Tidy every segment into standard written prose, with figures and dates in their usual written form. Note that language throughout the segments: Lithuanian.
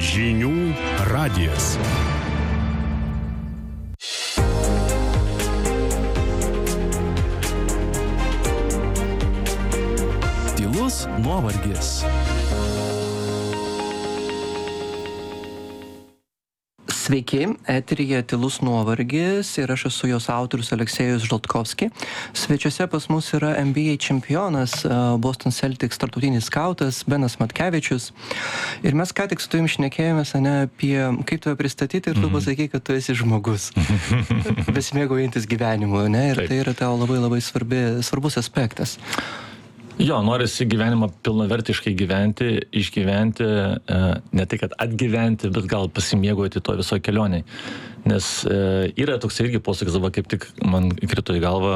Žinių radijas. Tylus nuovargis. Sveiki, eteryje Tylus nuovargis ir aš esu jos autorius Aleksejus Žaltkovski. Svečiuose pas mus yra NBA čempionas, Boston Celtics tarptautinis skautas Benas Matkevičius. Ir mes ką tik su tavim šnekėjomės apie kaip tave pristatyti ir tu pasakei, kad tu esi žmogus. Besimėgaujantis gyvenimu, ne? Ir tai yra tavo labai svarbus aspektas. Jo, norisi gyvenimą pilnavertiškai gyventi, išgyventi, ne tai, kad atgyventi, bet gal pasimėgauti to viso kelioniai. Nes yra toks irgi posakis, kaip tik man krito į galvą,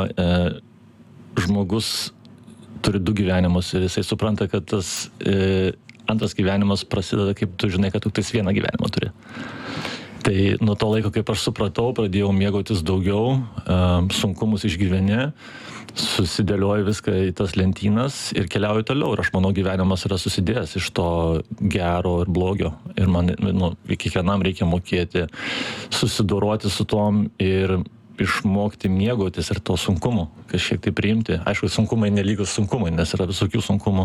žmogus turi du gyvenimus ir jisai supranta, kad tas antras gyvenimas prasideda, kaip tu žinai, kad tu tais vieną gyvenimą turi. Tai nuo to laiko, kaip aš supratau, pradėjau mėgautis daugiau, sunkumus išgyveni, susidėlioju viską į tas lentynas ir keliauju toliau. Ir aš manau, gyvenimas yra susidėjęs iš to gero ir blogio. Ir man, kiekvienam reikia mokėti susidoroti su tom ir išmokti mėgautis ir to sunkumu, kažkiek tai priimti. Aišku, sunkumai nelygus sunkumai, nes yra visokių sunkumų.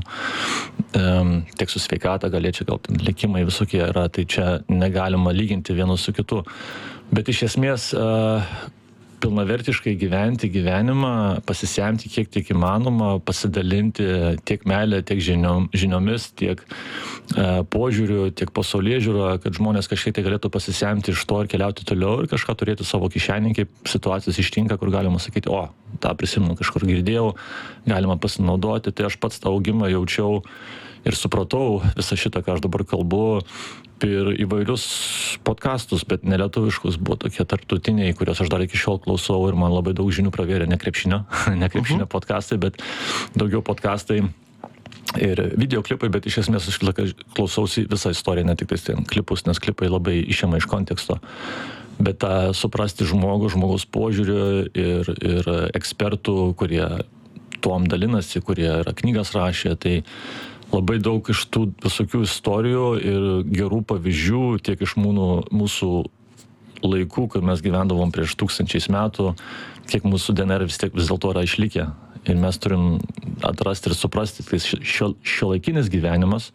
Tiek su sveikata galėčiau, gal likimai visokie yra, tai čia negalima lyginti vienu su kitu. Bet iš esmės pilnavertiškai gyventi gyvenimą, pasisemti kiek tiek įmanoma, pasidalinti tiek meilę, tiek žiniomis, tiek požiūriu, tiek pasaulėžiūrą, kad žmonės kažkiek tai galėtų pasisemti iš to ir keliauti toliau ir kažką turėti savo kišenį, kaip situacijos ištinka, kur galima sakyti, tą prisimenu, kažkur girdėjau, galima pasinaudoti. Tai aš pats tą augimą jaučiau ir supratau visą šitą, ką aš dabar kalbu, ir įvairius podcastus, bet nelietuviškus buvo tokie tarptautiniai, kuriuos aš dar iki šiol klausau ir man labai daug žinių pravėrė, ne krepšinio podcastai, bet daugiau podcastai ir videoklipai, bet iš esmės aš klausausi visą istoriją, ne tik tais ten klipus, nes klipai labai išima iš konteksto. Bet tą suprasti žmogaus požiūrį ir ekspertų, kurie tuom dalinasi, kurie yra knygas rašė, tai labai daug iš tų visokių istorijų ir gerų pavyzdžių, tiek iš mūsų laikų, kai mes gyvendavom prieš 1000 metų, kiek mūsų DNR vis dėlto yra išlikę. Ir mes turim atrasti ir suprasti, kad šiuolaikinis gyvenimas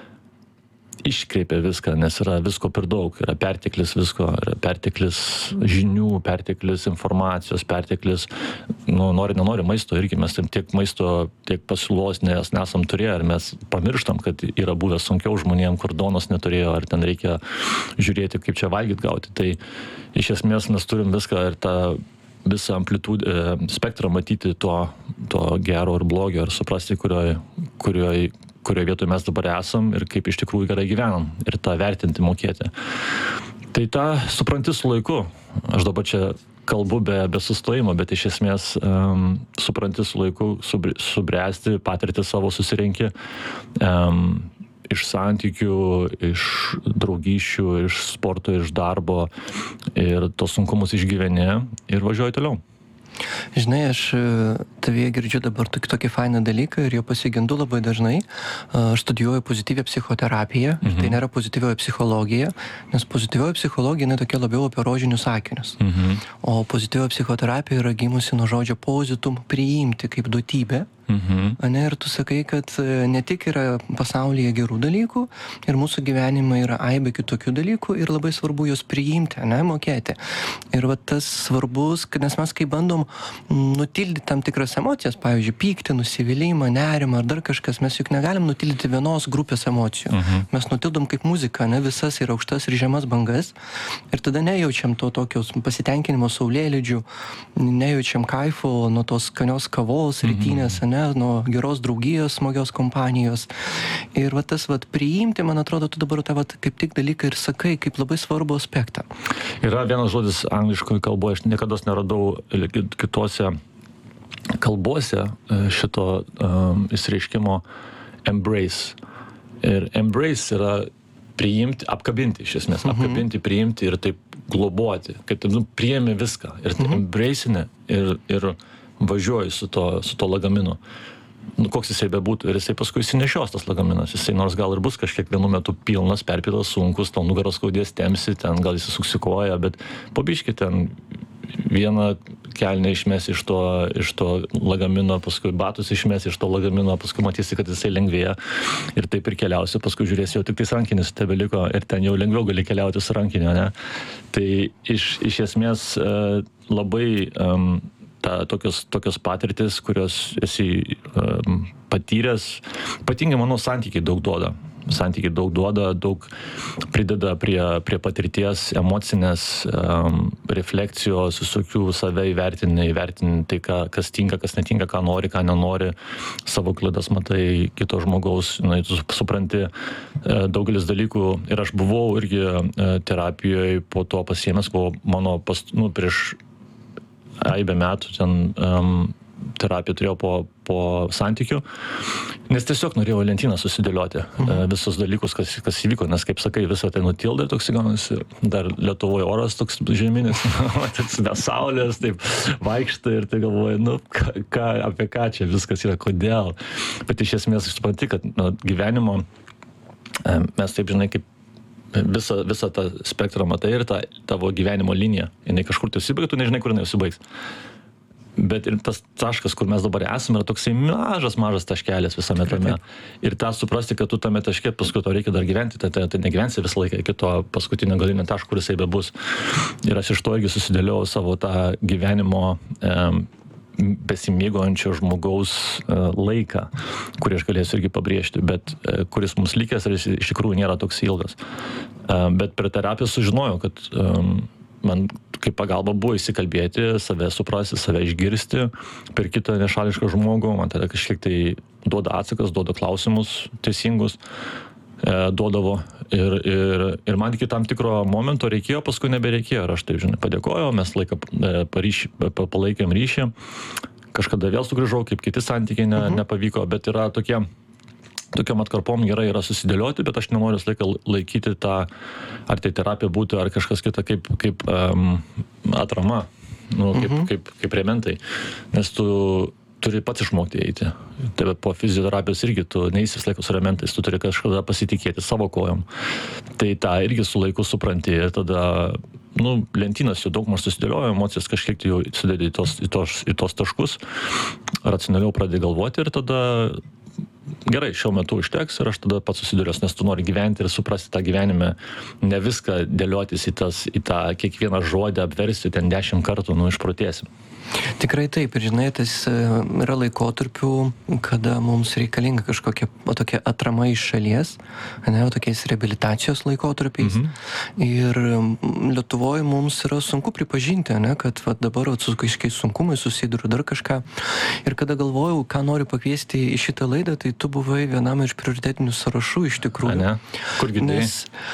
iškreipia viską, nes yra visko per daug, yra perteklis visko, yra perteklis žinių, perteklis informacijos, perteklis, nenori maisto irgi, mes tiek maisto, tiek pasiūlos nesam turėję, ir mes pamirštam, kad yra buvę sunkiau žmonėm, kur duonos neturėjo, ar ten reikia žiūrėti, kaip čia valgyt gauti. Tai iš esmės mes turim viską ir tą visą amplitudę, spektrą matyti to gero ir blogio ir suprasti, kurioje vietoje mes dabar esam ir kaip iš tikrųjų gerai gyvenam ir tą vertinti, mokėti. Tai tą supranti su laiku. Aš dabar čia kalbu be sustojimo, bet iš esmės supranti su laiku, subręsti, patirti savo susirenki iš santykių, iš draugysčių, iš sporto, iš darbo ir tos sunkumus išgyveni ir važiuoji toliau. Žinai, aš tavie girdžiu dabar tokį fainą dalyką ir jo pasigendu labai dažnai. Aš studijuoju pozityvią psichoterapiją, ir tai nėra pozityvioji psichologija, nes pozityvioji psichologija yra tokia labiau apie rožinius akinius. O pozityvioji psichoterapija yra gimusi nuo žodžio pozitum, priimti kaip duotybę. Ir tu sakai, kad ne tik yra pasaulyje gerų dalykų, ir mūsų gyvenime yra aibė kitokių dalykų ir labai svarbu juos priimti, mokėti. Ir tas svarbus, nes mes kai bandom nutildyti tam tikras emocijas, pavyzdžiui, pyktį, nusivylimą, nerimą ar dar kažkas, mes juk negalim nutildyti vienos grupės emocijų. Mes nutildom kaip muzika, visas ir aukštas ir žemas bangas, ir tada nejaučiam to tokios pasitenkinimo saulėlydžių, nejaučiam kaifo nuo tos skanios kavos, rytinės, nuo geros draugijos, smagios kompanijos. Ir tas priimti, man atrodo, tu dabar tą kaip tik dalyką ir sakai, kaip labai svarbu aspektą. Yra vienas žodis angliškoje kalboje, aš niekada neradau kitose kalbose šito išreiškimo embrace. Ir embrace yra priimti, apkabinti iš esmės, apkabinti, priimti ir taip globoti, kad priėmė viską ir embrace'ini ir važiuoji su to lagaminu. koks jisai bebūtų, ir jisai paskui įsinešios tas lagaminas. Jisai nors gal ir bus kažkiek vienu metu pilnas, perpiltas, sunkus, tau nugaros skaudės temsi, ten gal jis suksikoja, bet po biškį ten vieną kelnę išmes iš to lagamino, paskui batus išmes iš to lagamino, paskui matysi, kad jisai lengvėja ir taip ir keliausi, paskui žiūrėsi, jau tik tais rankinis tebeliko ir ten jau lengviau gali keliauti su rankiniu, ne? Tai iš esmės labai tokios patirtis, kurios esi patyręs, ypatingai, manau, santykiai daug duoda, daug prideda prie patirties, emocinės refleksijos, visokių save įvertinti tai, kas tinka, kas netinka, ką nori, ką nenori, savo klaidas matai kito žmogaus, tu supranti daugelis dalykų. Ir aš buvau irgi terapijoje po to pasiėmęs, buvo mano prieš aibę metų ten terapiją turėjau po santykių, nes tiesiog norėjau lentyną susidėlioti visus dalykus, kas įvyko, nes, kaip sakai, visą tai nutildai, toks įgaunasi, dar Lietuvoje oras toks žeminis, be saulės, taip vaikštai ir tai galvoju, apie ką čia viskas yra, kodėl. Bet iš esmės supranti, kad gyvenimo mes taip, žinai, kaip visą tą spektrą matai ir tą tavo gyvenimo liniją, jinai kažkur tai užsibaigia, tu nežinai, kur jinai užsibaigs. Bet ir tas taškas, kur mes dabar esame, yra toksai mažas taškelis visame tame. Ir tą suprasti, kad tu tame taške, paskui to reikia dar gyventi, tai negyvensi visą laiką iki to paskutinio galinio taško, kur jisai bebus. Ir aš iš to irgi susidėliau savo tą gyvenimo besimėgaujančio žmogaus laiką, kurį aš galėsiu irgi pabrėžti, bet kuris mums likęs ir jis iš tikrųjų nėra toks ilgas. Bet per terapiją sužinojau, kad man kaip pagalba buvo įsikalbėti, save suprasti, save išgirsti per kitą nešališką žmogų, man tada kažkiek tai duoda atsakas, duoda klausimus teisingus, duodavo ir man iki tam tikro momento reikėjo, paskui nebereikėjo, ir aš taip, žinai, padėkojau, mes laiką palaikėm ryšį, kažkada vėl sugrįžau, kaip kiti santykiai nepavyko, bet yra tokiom atkarpom gerai yra susidėlioti, bet aš nenoriu laiką laikyti tą, ar tai terapija būtų, ar kažkas kita kaip atrama, kaip rementai, nes tu turi pats išmokti eiti. Tai po fizioterapijos irgi tu neįsi vis laiką su rementais, tu turi kažkada pasitikėti savo kojom. Tai tą irgi su laiku supranti ir tada, lentynas jau daug maž susidėliojo, emocijas kažkiek jau sudėdė į tos taškus, racionaliau pradedi galvoti ir tada gerai, šiuo metu užteks ir aš tada pats susiduriuos, nes tu nori gyventi ir suprasti tą gyvenime, ne viską dėliotis į tą kiekvieną žodį, apversti ten 10 kartų, išprotėsim. Tikrai taip, ir žinai, tas yra laikotarpių, kada mums reikalinga kažkokia tokia atrama iš šalies, tokiais reabilitacijos laikotarpiais. Ir Lietuvoje mums yra sunku pripažinti, kad dabar su kažkokiais sunkumais susiduriu dar kažką. Ir kada galvojau, ką noriu pakviesti į šitą laidą, tai tu buvai vienam iš prioritetinių sąrašų iš tikrųjų. Kur girdėjai?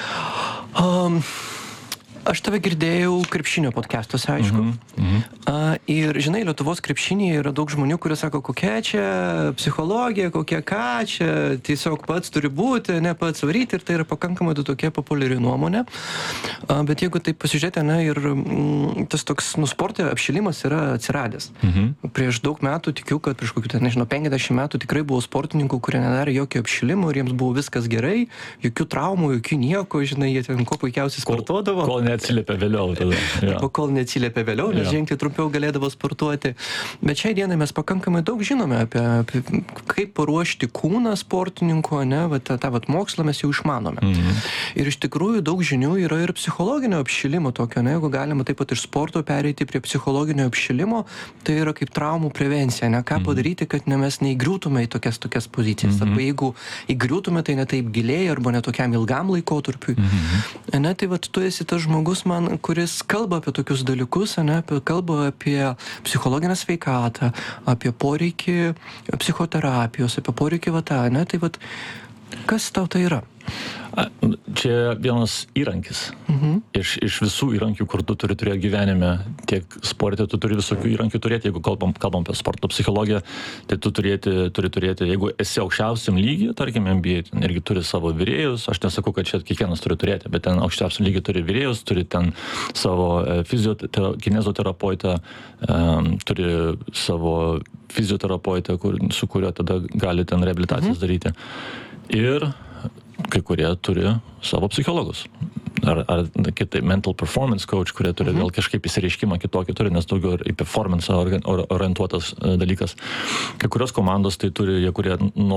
Aš tave girdėjau krepšinio podcastuose, aišku. Ir, žinai, Lietuvos krepšinėje yra daug žmonių, kurie sako, kokia čia psichologija, kokia ką čia, tiesiog pats turi būti, ne pats varyti, ir tai yra pakankamai tokia populiari nuomonė. Bet jeigu taip pasižiūrėti, ir tas toks sporte apšilimas yra atsiradęs. Prieš daug metų tikiu, kad prieš kokių, 50 metų tikrai buvo sportininkų, kurie nedarė jokio apšilimo ir jiems buvo viskas gerai, jokių traumų, jokių nieko, žinai, jie ten ko puikiausiai sportuodavo. Kol neatsiliepia vėliau tada. O kol neatsiliepia vėliau, nes žengti trumpiau galėdavo sportuoti. Bet šiai dienai mes pakankamai daug žinome apie kaip paruošti kūną sportininkų, tą mokslą mes jau išmanome. Ir iš tikrųjų daug žinių yra ir psichologinio apšilimo tokio, jeigu galima taip pat iš sporto pereiti prie psichologinio apšilimo, tai yra kaip traumų prevencija, ką padaryti, kad mes neįgriūtume į tokias pozicijas. Arba jeigu įgriūtume, tai ne taip giliai, arba ne tokiam ilgam laikotarpiui. Tai tu esi tas žmogus man, kuris kalba apie tokius dalykus, kalba apie psichologinę sveikatą, apie poreikį psichoterapijos, apie poreikį tai kas tau tai yra? Čia vienas įrankis. Iš visų įrankių, kur tu turi turėti gyvenime, tiek sporte, tu turi visokių įrankių turėti. Jeigu kalbam apie sporto psichologiją, tai tu turi turėti, jeigu esi aukščiausiam lygiai, tarkim, MBA, irgi turi savo virėjus, aš nesakau, kad čia kiekvienas turi turėti, bet ten aukščiausiam lygiai turi virėjus, turi ten savo kinezoterapeutą, turi savo fizioterapeutą, su kuriuo tada gali ten reabilitacijas daryti. Ir kai kurie turi savo psichologus. Ar kitai mental performance coach, kurie turi gal kažkaip įsireiškimą kitokį turi, nes daugiau į performance orientuotas dalykas. Kai kurios komandos tai turi, jie kurie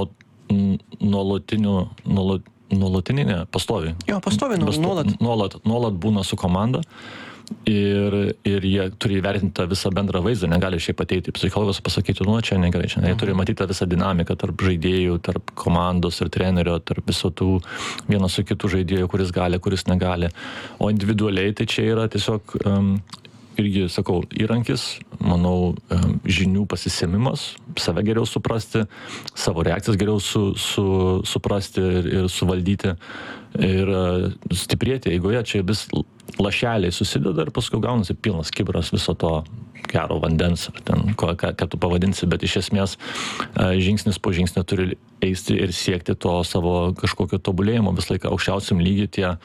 nuolatinį, pastoviai. Jo, pastoviai, nuolat būna su komanda. Ir jie turi įvertinti tą visą bendrą vaizdą, negali šiaip ateiti psichologas pasakyti, čia negerai, čia. Jie turi matyti tą visą dinamiką tarp žaidėjų, tarp komandos ir trenerio, tarp visų tų vienas su kitų žaidėjų, kuris gali, kuris negali. O individualiai tai čia yra tiesiog irgi, sakau, įrankis, manau, žinių pasisėmimas, save geriau suprasti, savo reakcijas geriau suprasti ir suvaldyti ir stiprėti eigoje. Čia vis lašeliai susideda ir paskui gaunasi pilnas kibras viso to gero vandens, ar ten, ką tu pavadinsi, bet iš esmės žingsnis po žingsnio turi eisti ir siekti to savo kažkokio tobulėjimo. Vis laiką aukščiausiam lygiai tie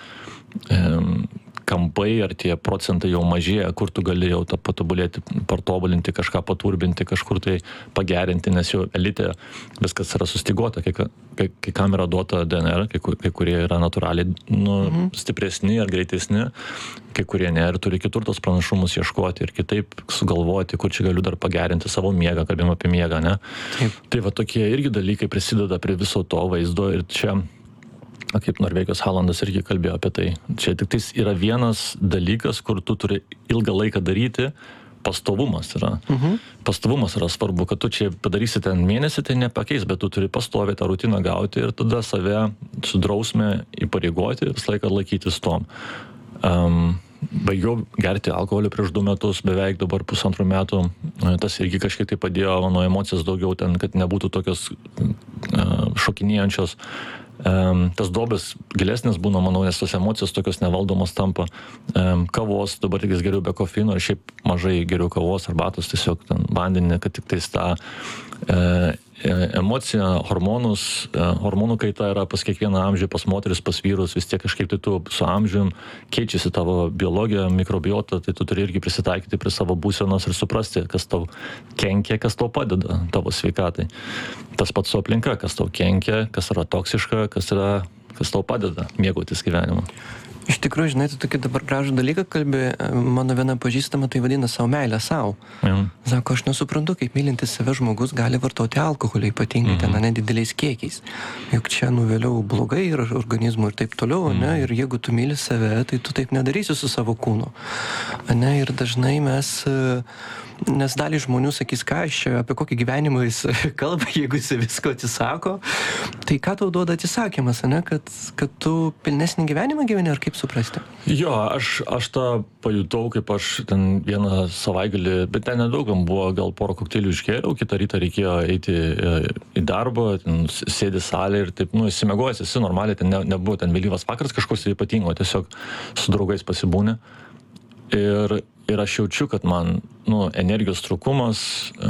kampai ar tie procentai jau mažėja, kur tu gali jau patobulėti, partobulinti, kažką paturbinti, kažkur tai pagerinti, nes jau elite viskas yra sustygota, kai kam yra duota DNR, kai kurie yra natūraliai stipresni ar greitesni, kai kurie ne, ir turi kitur tos pranašumus ieškoti ir kitaip sugalvoti, kur čia galiu dar pagerinti savo miegą, kalbėjom apie miegą, ne? Taip. Tai va tokie irgi dalykai prisideda prie viso to vaizdo ir čia kaip Norvegijos Halandas irgi kalbėjo apie tai. Čia tik tais yra vienas dalykas, kur tu turi ilgą laiką daryti, pastovumas yra. Pastovumas yra svarbu, kad tu čia padarysi ten mėnesį, tai nepakeis, bet tu turi pastoviai tą rutiną gauti ir tada save su drausme įpareigoti ir visą laiką laikytis tom. Baigiau gerti alkoholį prieš 2 metus, beveik dabar 1,5 metų. Tas irgi kažkiek tai padėjo, mano emocijos daugiau ten, kad nebūtų tokios šokinėjančios. Tas duobės gilesnis būna, manau, nes tos emocijos tokios nevaldomos tampa. Kavos, dabar tik geriau be kofeino, ir šiaip mažai geriau kavos, arbatos, tiesiog ten vandenį, kad tik tais tą emociją, hormonų kaita yra pas kiekvieną amžių, pas moteris, pas vyrus, vis tiek kažkaip tai tu su amžium keičiasi tavo biologija, mikrobiota, tai tu turi irgi prisitaikyti prie savo būsenos ir suprasti, kas tau kenkia, kas tau padeda tavo sveikatai. Tas pats su aplinka, kas tau kenkia, kas yra toksiška, kas tau padeda mėgautis gyvenimu. Iš tikrųjų, žinai, tu tokį dabar gražų dalyką kalbi, mano viena pažįstama tai vadina savo meilę savo. Sako, aš nesuprantu, kaip mylintis save žmogus gali vartoti alkoholį, ypatingai ten nedideliais kiekiais. Juk čia vėliau blogai ir organizmui ir taip toliau, ne? Ir jeigu tu myli save, tai tu taip nedarysi su savo kūnu. Ne? Ir dažnai nes dalį žmonių sakys, ką aš čia, apie kokį gyvenimą jis kalba, jeigu jis visko atsisako, tai ką tau duoda atsisakymas, ne? Kad tu pilnesnį gyvenimą gyveni, ar kaip suprasti? Jo, aš tą pajutau, kaip aš ten vieną savaitgalį, bet ten nedaugam buvo, gal porą kokteilių išgėriau, kitą rytą reikėjo eiti į darbą, ten sėdi salė ir taip, įsimegojęs esi normaliai, ten nebuvo ten vėlyvas vakaras kažkoks ypatingo, tiesiog su draugais pasibūni. Ir aš jaučiu, kad man energijos trūkumas,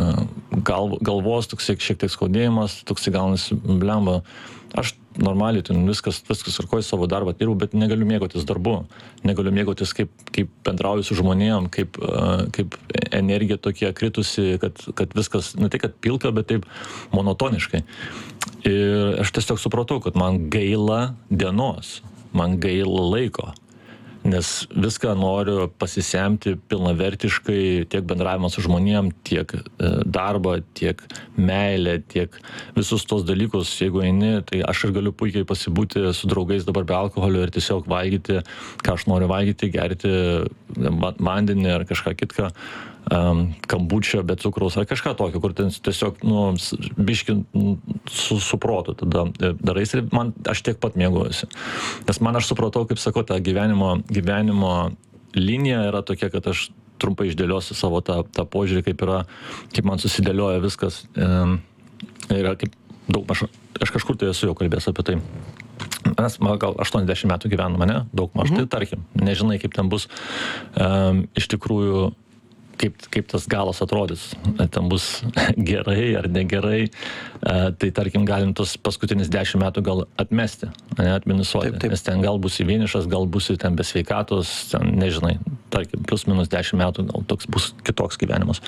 galvos toksai šiek tiek skaudėjimas, toksai gaunasi blemba. Aš normaliai ten viskas tvarkoj savo darbą dirbu, bet negaliu mėgautis darbu. Negaliu mėgautis, kaip bendrauju su žmonėm, kaip energija tokia kritusi, kad viskas, ne tai kad pilka, bet taip monotoniškai. Ir aš tiesiog supratau, kad man gaila dienos, man gaila laiko. Nes viską noriu pasisemti pilnavertiškai, tiek bendravimą su žmonėm, tiek darbą, tiek meilę, tiek visus tos dalykus. Jeigu eini, tai aš ir galiu puikiai pasibūti su draugais dabar be alkoholio ir tiesiog valgyti, ką aš noriu valgyti, gerti vandenį ar kažką kitką, kambučio be cukraus ar kažką tokio, kur tiesiog biški su protu tada darais ir aš tiek pat mėgaujuosi. Nes aš supratau, kaip sakau, ta gyvenimo linija yra tokia, kad aš trumpai išdėliosiu savo tą požiūrį, kaip man susidėlioja viskas. Yra kaip daug aš kažkur tai esu jau kalbėjęs apie tai. mes gal 80 metų gyvename, ne? Daug maž, tai tarkim, nežinai, kaip ten bus iš tikrųjų, kaip tas galas atrodys, ten bus gerai ar negerai, tai tarkim galim tos paskutinis 10 metų gal atmesti, atminusuoti, nes ten gal būsi vienišas, gal būsi ten be sveikatos, ten nežinai, tarkim, plus minus 10 metų gal toks bus kitoks gyvenimas.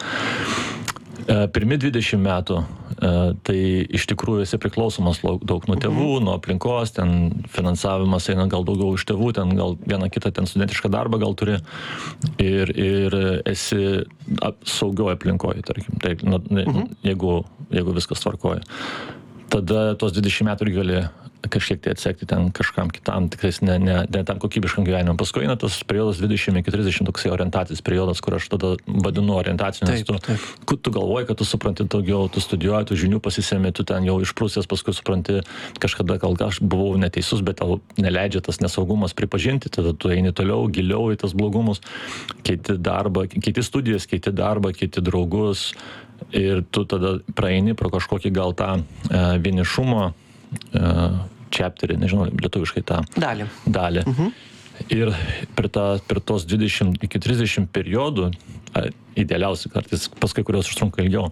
Pirmi 20 metų, tai iš tikrųjų esi priklausomas daug nuo tėvų, nuo aplinkos, ten finansavimas eina gal daugiau iš tėvų, ten gal vieną kitą ten studentišką darbą gal turi ir esi saugioje aplinkoje, tarkim, tai, jeigu viskas tvarkoja. Tada tos 20 metų ir gali kažkiek tai atsekti ten kažkam kitam, tikrais ne tam kokybiškam gyvenimui. Paskui eina tas periodas 20 iki 30, toksai orientacijos periodas, kur aš tada vadinu orientacijų, nes tu galvoji, kad tu supranti daugiau, tu studijuoji, tu žinių pasisemi, tu ten jau išprusęs, paskui supranti, kažkada gal aš buvau neteisus, bet tau neleidžia tas nesaugumas pripažinti, tada tu eini toliau, giliau į tas blogumus, keiti darbą, keiti studijas, keiti darbą, keiti draugus ir tu tada praeini pro kažkokį gal tą vienišumo chapterį, nežinau, lietuviškai tą dalį. Ir per tos 20 iki 30 periodų, idealiausiai kartais, pas kai kurios užtrunka ilgiau,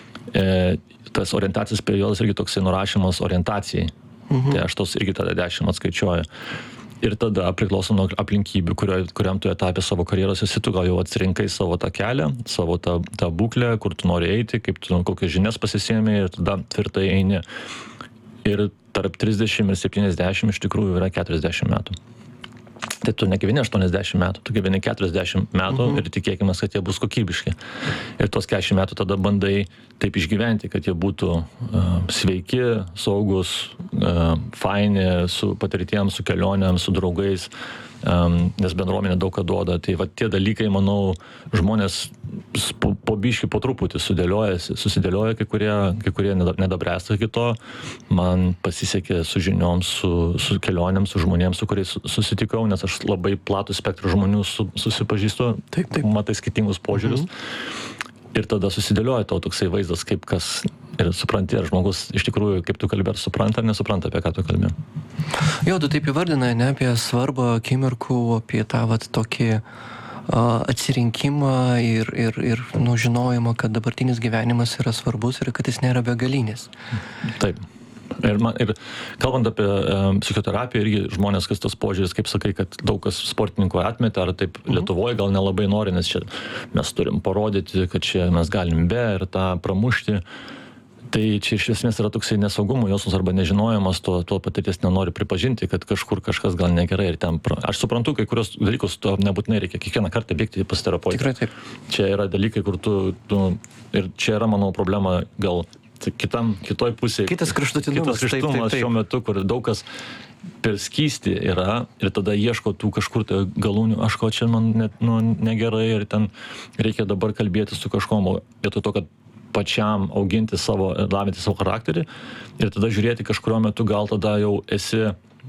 tas orientacijos periodas irgi toksai nurašymas orientacijai. Tai aš tos irgi tada 10 atskaičiuoju. Ir tada priklauso nuo aplinkybių, kuriam tu etapė savo karjeros esi, tu gal jau atsirinkai savo tą kelią, savo tą būklę, kur tu nori eiti, kaip tu kokias žinias pasisėmė ir tada tvirtai eini. Ir tarp 30 ir 70 iš tikrųjų yra 40 metų. Tai tu negyveni 80 metų, tu gyveni 40 metų ir tikėkime, kad jie bus kokybiški. Ir tos 40 metų tada bandai taip išgyventi, kad jie būtų sveiki, saugus, faini, su patirtiem, su kelionėm, su draugais, nes bendruomenė daug ką duoda. Tai va tie dalykai, manau, žmonės po biškį, po truputį susidėlioja, kai kurie nedabręsta iki to. Man pasisekė su žiniom, su kelionėm, su žmonėms, su kuriais susitikau, nes aš labai platų spektrą žmonių susipažįstu, matai skirtingus požiūrius. Ir tada susidėlioja tau toksai vaizdas, kaip kas, ir supranti, ar žmogus iš tikrųjų, kaip tu kalbė, ar supranta, ar nesupranta, apie ką tu kalbė. Jo, tu taip įvardinai, ne, apie svarbą akimirkų, apie tą tokį atsirinkimą ir žinojimą, kad dabartinis gyvenimas yra svarbus ir kad jis nėra begalinis. Taip. Ir kalbant apie psichoterapiją, irgi žmonės, kas tas požiūris, kaip sakai, kad daug kas sportininkų atmetė, ar taip Lietuvoje gal nelabai nori, nes čia mes turim parodyti, kad čia mes galim be ir tą pramušti. Tai čia iš esmės yra toksai nesaugumo jausmas arba nežinojimas, to patirties nenori pripažinti, kad kažkur kažkas gal negerai ir ten. Aš suprantu, kai kurios dalykus to nebūtinai reikia kiekvieną kartą bėgti pas terapeutą. Tikrai taip. Čia yra dalykai, kur tu ir čia yra, manau, problema gal kitoj pusėje. Kitas kraštutinumas šiuo metu, kur daug kas per skystį yra ir tada ieško tų kažkur tai galūnių, aš ko čia man net negerai ir ten reikia dabar kalbėti su kažkom, vietoj to, kad pačiam auginti lavinti savo charakterį ir tada žiūrėti kažkurio metu, gal tada jau esi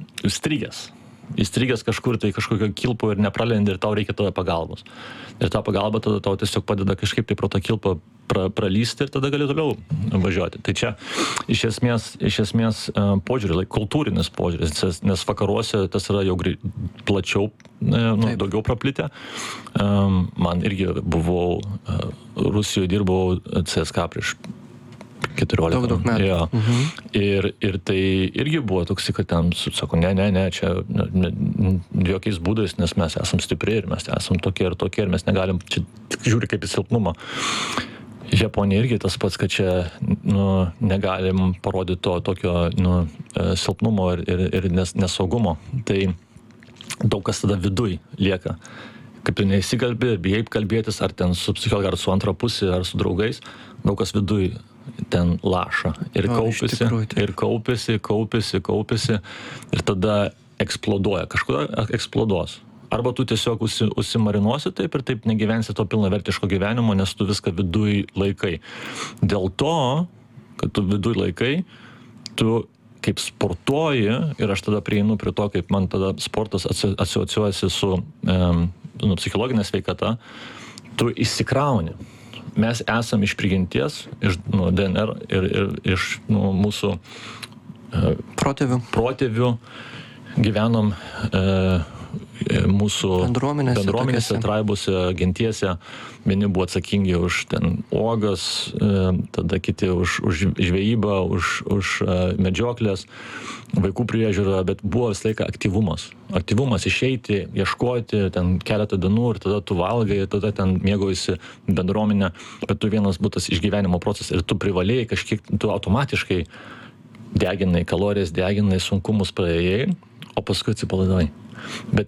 įstrigęs kažkur tai kažkokio kilpo ir nepralendi ir tau reikia tada pagalbos. Ir ta pagalba tada tau tiesiog padeda kažkaip tai pro tą kilpą pralysti ir tada gali toliau važiuoti. Tai čia iš esmės požiūrį, kultūrinis požiūris, nes vakaruose tas yra jau plačiau, daugiau praplitę. Man irgi buvau Rusijoje, dirbau CSKA prieš 14 daug metų. Ja. Ir tai irgi buvo toks, kad ten sako, ne, čia jokiais būdais, nes mes esam stipri ir mes esam tokie ir mes negalim, čia žiūri kaip į silpnumą. Japonija irgi tas pats, kad čia negalim parodyti to tokio silpnumo ir nesaugumo. Tai daug kas tada viduj lieka. Kaip tu neįsikalbi, bijai kalbėtis, ar ten su psichologu, ar su antra pusė, ar su draugais, daug kas viduj ten laša ir kaupiasi ir tada eksploduoja, kažkada eksploduos. Arba tu tiesiog užsimarinuosi taip ir taip negyvensi to pilnavertiško gyvenimo, nes tu viską viduj laikai. Dėl to, kad tu viduj laikai, tu kaip sportuoji, ir aš tada prieinu prie to, kaip man tada sportas asociuojasi su psichologinė sveikata, tu įsikrauni. Mes esam iš prigimties, iš DNR ir iš mūsų protėvių. gyvenom mūsų bendruomenėse, traibose, gentiese. Vieni buvo atsakingi už ten uogas, tada kiti už žvejybą, už medžioklės, vaikų priežiūrą, bet buvo visą laiką aktyvumas. Aktyvumas išeiti, ieškoti ten keletą dienų ir tada tu valgai, tada ten mėgaujasi bendruomenė, bet tu vienas būtas išgyvenimo procesas ir tu privalėjai kažkiek, tu automatiškai deginai kalorijas, deginai sunkumus praėjai, o paskui atsipalaidavai. Bet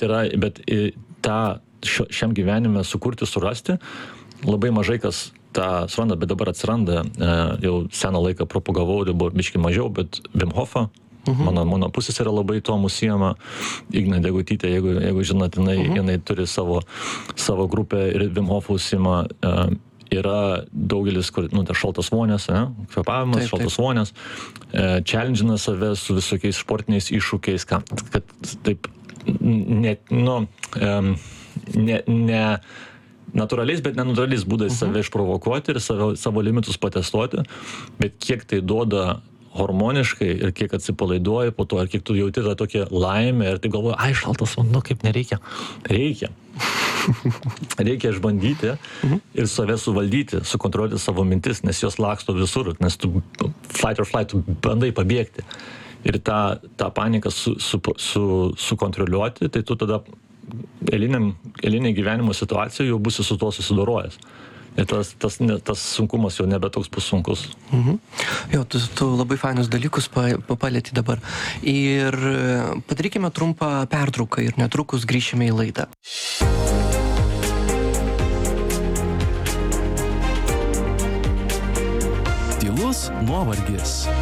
šiam gyvenime sukurti, surasti, labai mažai kas tą suranda, bet dabar atsiranda, jau seną laiką propagavau, tai buvo biški mažiau, bet Wim Hofą, mano pusės yra labai to užsiema, Igna Degutytė, jeigu žinot, jinai turi savo grupę ir Wim Hofą užsiema. Yra daugelis, kur, tai šaltas vonės, kvepavimas, šaltas vonės, challengina save su visokiais sportiniais iššūkiais, kad taip, ne natūraliais, bet nenatūraliais būdais save išprovokuoti ir savo limitus patestuoti, bet kiek tai duoda hormoniškai ir kiek atsipalaiduoji po to, ar kiek tu jauti tą tokią laimę ir tai galvoji, šaltas vanduo, kaip nereikia. Reikia išbandyti ir save suvaldyti, sukontroliuoti savo mintis, nes jos laksto visur, nes tu fight or flight, tu bandai pabėgti. Ir tą paniką sukontroliuoti, tai tu tada eiliniai gyvenimo situacijoje jau būsi su tuo susidorojęs. Ir tas sunkumas jau nebe toks bus sunkus. Jo, tu labai fainus dalykus palėti dabar. Ir padarykime trumpą pertrauką ir netrukus grįšime į laidą. Tylus nuovargis.